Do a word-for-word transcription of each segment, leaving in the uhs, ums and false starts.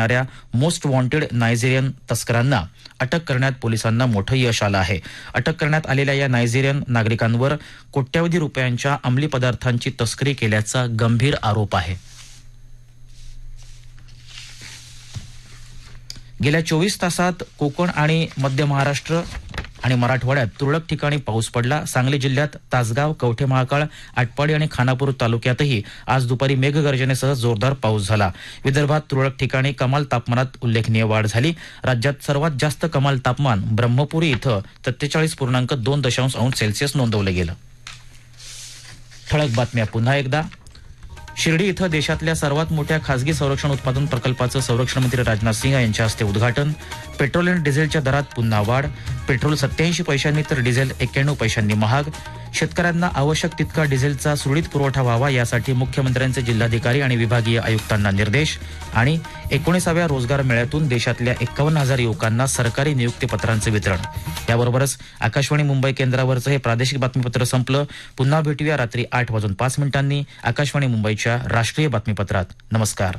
येणाऱ्या most wanted Nigerian तस्करांना अटक करण्यात पोलिसांना मोठं यश आलं आहे. अटक करण्यात आलेल्या या नायजेरियन नागरिकांवर कोट्यवधी रुपयांच्या अंमली पदार्थांची तस्करी केल्याचा गंभीर आरोप आहे. गेल्या चोवीस तासात कोकण आणि मध्य महाराष्ट्र आणि मराठवाड्यात तुरळक ठिकाणी पाऊस पडला. सांगली जिल्ह्यात तासगाव, कवठे महांकाळ, आटपाडी आणि खानापूर तालुक्यातही आज दुपारी मेघगर्जनेसह जोरदार पाऊस झाला. विदर्भात तुरळक ठिकाणी कमाल तापमानात उल्लेखनीय वाढ झाली. राज्यात सर्वात जास्त कमाल तापमान ब्रह्मपुरी इथं सत्तेचाळीस पूर्णांक दोन दशांश अंश सेल्सिअस नोंदवलं गेलं. ठळक बातम्या पुन्हा एकदा. शिर्डी इथं देशातल्या सर्वात मोठ्या खासगी संरक्षण उत्पादन प्रकल्पाचं संरक्षण मंत्री राजनाथ सिंह यांच्या हस्ते उद्घाटन. पेट्रोल आणि डिझेलच्या दरात पुन्हा वाढ. पेट्रोल सत्याऐंशी पैशांनी तर डिझेल एक्क्याण्णव पैशांनी महाग. शेतकऱ्यांना आवश्यक तितका डिझेलचा सुरळीत पुरवठा व्हावा यासाठी मुख्यमंत्र्यांचे जिल्हाधिकारी आणि विभागीय आयुक्तांना निर्देश. आणि एकोणीसाव्या रोजगार मेळ्यातून देशातल्या एक्कावन्न हजार युवकांना सरकारी नियुक्तीपत्रांचं वितरण. याबरोबरच आकाशवाणी मुंबई केंद्रावरचं हे प्रादेशिक बातमीपत्र संपलं. पुन्हा भेटूया रात्री आठ वाजून पाच मिनिटांनी आकाशवाणी मुंबईच्या राष्ट्रीय बातमीपत्रात. नमस्कार.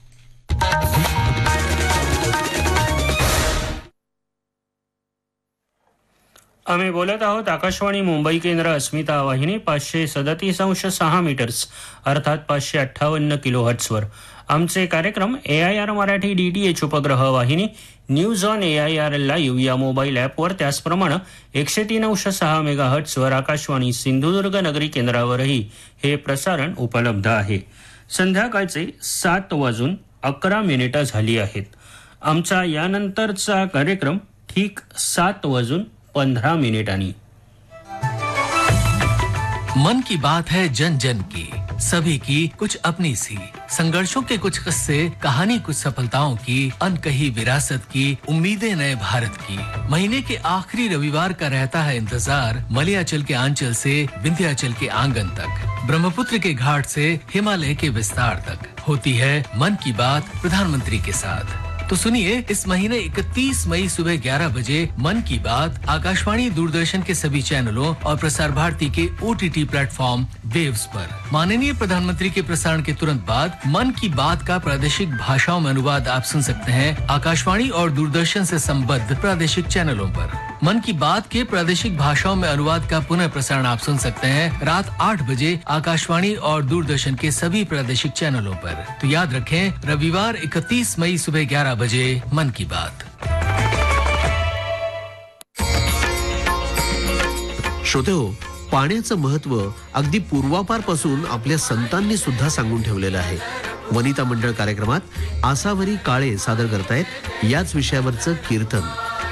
आम्ही बोलत आहोत आकाशवाणी मुंबई केंद्र अस्मिता वाहिनी पाचशे सदतीस अंश सहा मीटर्स अर्थात पाचशे अठ्ठावन्न किलो हर्ट्सवर. आमचे कार्यक्रम ए I R Marathi D T H उपग्रह वाहिनी, news on A I R live या मोबाईल ॲपवर, त्याचप्रमाणे एकशे तीन अंश सहा मेगा हर्ट्सवर आकाशवाणी सिंधुदुर्ग नगरी केंद्रावरही हे प्रसारण उपलब्ध आहे. संध्याकाळचे सात वाजून अकरा मिनिटं झाली आहेत. आमचा यानंतरचा कार्यक्रम ठीक सात वाजून पंद्रह मिनटानी. मन की बात है जन जन की, सभी की कुछ अपनी सी, संघर्षों के कुछ किस्से, कहानी कुछ सफलताओं की, अनकही विरासत की, उम्मीदें नए भारत की. महीने के आखिरी रविवार का रहता है इंतजार, मलयाचल के आंचल से विंध्याचल के आंगन तक, ब्रह्मपुत्र के घाट से हिमालय के विस्तार तक होती है मन की बात प्रधानमंत्री के साथ. तो सुनिए, इस महीने इकतीस मई सुबह ग्यारह बजे मन की बात आकाशवाणी दूरदर्शन के सभी चैनलों और प्रसार भारती के O T T platform waves पर. माननीय प्रधानमंत्री के प्रसारण के तुरंत बाद मन की बात का प्रादेशिक भाषाओं में अनुवाद आप सुन सकते हैं आकाशवाणी और दूरदर्शन से संबद्ध प्रादेशिक चैनलों पर. मन की बात के प्रादेशिक भाषाओं में अनुवाद का पुनः प्रसारण आप सुन सकते हैं रात आठ बजे आकाशवाणी और दूरदर्शन के सभी प्रादेशिक चैनलों पर. तो याद रखें, रविवार इकतीस मई सुबह ग्यारह बजे मन की बात. श्रोतेहो, पाण्याचं महत्व अगदी पूर्वापारपासून आपल्या संतांनी सुद्धा सांगून ठेवलेलं आहे. वनिता मंडळ कार्यक्रमात आसावरी काळे सादर करतायत याच विषयावरचं कीर्तन.